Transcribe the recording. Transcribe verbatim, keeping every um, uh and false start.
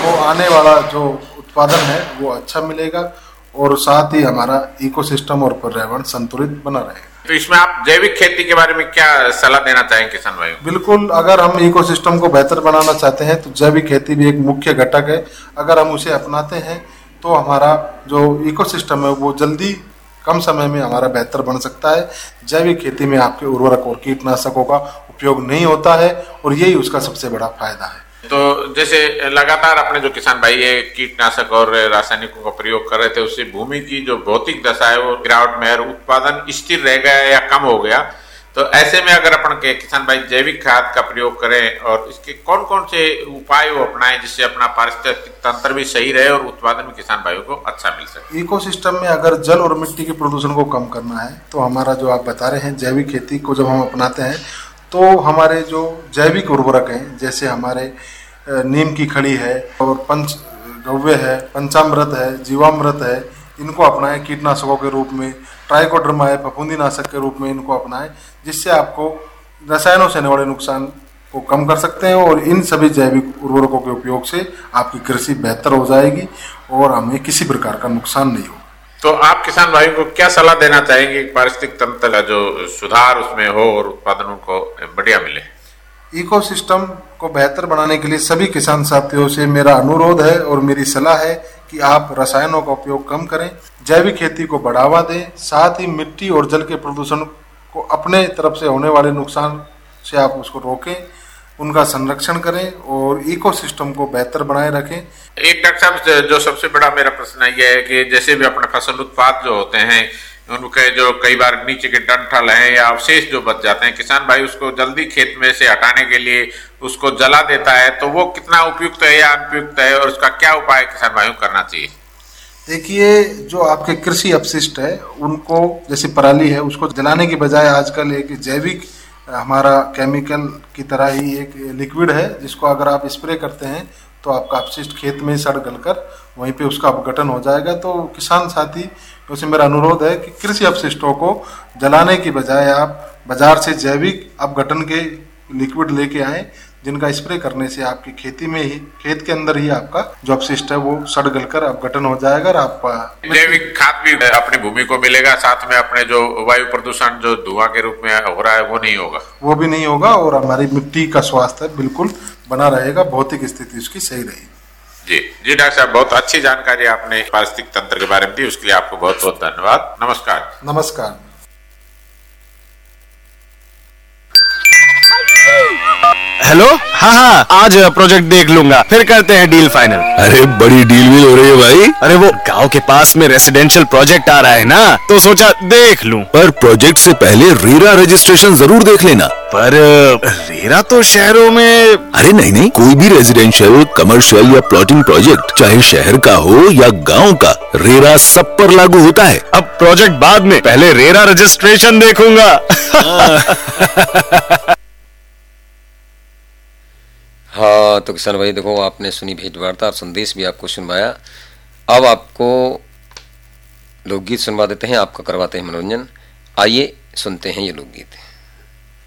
को आने वाला जो उत्पादन है वो अच्छा मिलेगा और साथ ही हमारा इकोसिस्टम और पर्यावरण संतुलित बना रहेगा। तो इसमें आप जैविक खेती के बारे में क्या सलाह देना चाहेंगे किसान भाइयों? बिल्कुल, अगर हम इकोसिस्टम को बेहतर बनाना चाहते हैं तो जैविक खेती भी एक मुख्य घटक है। अगर हम उसे अपनाते हैं तो हमारा जो इकोसिस्टम है वो जल्दी कम समय में हमारा बेहतर बन सकता है। जैविक खेती में आपके उर्वरक और कीटनाशकों का उपयोग नहीं होता है और यही उसका सबसे बड़ा फायदा है। तो जैसे लगातार अपने जो किसान भाई है कीटनाशक और रासायनिकों का प्रयोग कर रहे थे, उससे भूमि की जो भौतिक दशा है वो गिरावट में है, उत्पादन स्थिर रह गया या कम हो गया। तो ऐसे में अगर अपन के किसान भाई जैविक खाद का प्रयोग करें और इसके कौन कौन से उपाय वो अपनाएं जिससे अपना पारिस्थितिक तंत्र भी सही रहे और उत्पादन भी किसान भाइयों को अच्छा मिल सके? इकोसिस्टम में अगर जल और मिट्टी के प्रदूषण को कम करना है तो हमारा जो आप बता रहे हैं जैविक खेती को जब हम अपनाते हैं तो हमारे जो जैविक उर्वरक हैं, जैसे हमारे नीम की खड़ी है और पंच गव्य है, पंचामृत है, जीवामृत है, इनको अपनाएं कीटनाशकों के रूप में, ट्राइकोडर्मा है फफूंदीनाशक के रूप में इनको अपनाएं, जिससे आपको रसायनों से होने वाले नुकसान को कम कर सकते हैं और इन सभी जैविक उर्वरकों के उपयोग से आपकी कृषि बेहतर हो जाएगी और हमें किसी प्रकार का नुकसान नहीं होगा। तो आप किसान भाइयों को क्या सलाह देना चाहेंगे पारिस्थितिक तंत्र का जो सुधार उसमें हो और उत्पादनों को बढ़िया मिले? इकोसिस्टम को बेहतर बनाने के लिए सभी किसान साथियों से मेरा अनुरोध है और मेरी सलाह है कि आप रसायनों का उपयोग कम करें, जैविक खेती को बढ़ावा दें, साथ ही मिट्टी और जल के प्रदूषण को अपने तरफ से होने वाले नुकसान से आप उसको रोकें, उनका संरक्षण करें और इकोसिस्टम को बेहतर बनाए रखें। एक डॉक्टर साहब, जो सबसे बड़ा मेरा प्रश्न ये है कि जैसे भी अपने फसल उत्पाद जो होते हैं उनके जो कई बार नीचे के डंठल हैं या अवशेष जो बच जाते हैं, किसान भाई उसको जल्दी खेत में से हटाने के लिए उसको जला देता है, तो वो कितना उपयुक्त है या अनुपयुक्त है और उसका क्या उपाय किसान भाइयों को करना चाहिए? देखिए, जो आपके कृषि अपशिष्ट है उनको, जैसे पराली है, उसको जलाने की बजाय आजकल एक जैविक हमारा केमिकल की तरह ही एक लिक्विड है जिसको अगर आप स्प्रे करते हैं तो आपका अपशिष्ट खेत में सड़ गलकर वहीं पे उसका अपघटन हो जाएगा। तो किसान साथी उसे मेरा अनुरोध है कि कृषि अपशिष्टों को जलाने की बजाय आप बाजार से जैविक अपघटन के लिक्विड लेके आएं, जिनका स्प्रे करने से आपकी खेती में ही, खेत के अंदर ही आपका जो अपशिष्ट है वो सड़ गलकर अपघटन हो जाएगा और आपका जैविक खाद भी अपनी भूमि को मिलेगा, साथ में अपने जो वायु प्रदूषण जो धुआं के रूप में हो रहा है वो नहीं होगा वो भी नहीं होगा और हमारी मिट्टी का स्वास्थ्य बिल्कुल बना रहेगा, भौतिक स्थिति उसकी सही रहेगी। जी जी डॉक्टर साहब, बहुत अच्छी जानकारी आपने पारिस्थितिक तंत्र के बारे में दी, उसके लिए आपको बहुत बहुत धन्यवाद। नमस्कार। नमस्कार। हेलो, हाँ हाँ, आज प्रोजेक्ट देख लूंगा, फिर करते हैं डील फाइनल। अरे बड़ी डील भी हो रही है भाई। अरे वो गांव के पास में रेसिडेंशियल प्रोजेक्ट आ रहा है ना, तो सोचा देख लूं। पर प्रोजेक्ट से पहले रेरा रजिस्ट्रेशन जरूर देख लेना। पर रेरा तो शहरों में। अरे नहीं नहीं, कोई भी रेजिडेंशियल, कमर्शियल या प्लॉटिंग प्रोजेक्ट चाहे शहर का हो या गाँव का, रेरा सब पर लागू होता है। अब प्रोजेक्ट बाद में, पहले रेरा रजिस्ट्रेशन देखूंगा। हाँ, तो किसान भाई देखो, आपने सुनी भेंट वार्ता और संदेश भी आपको सुनवाया। अब आपको लोकगीत सुनवा देते हैं, आपका करवाते हैं मनोरंजन। आइए सुनते हैं ये लोकगीत।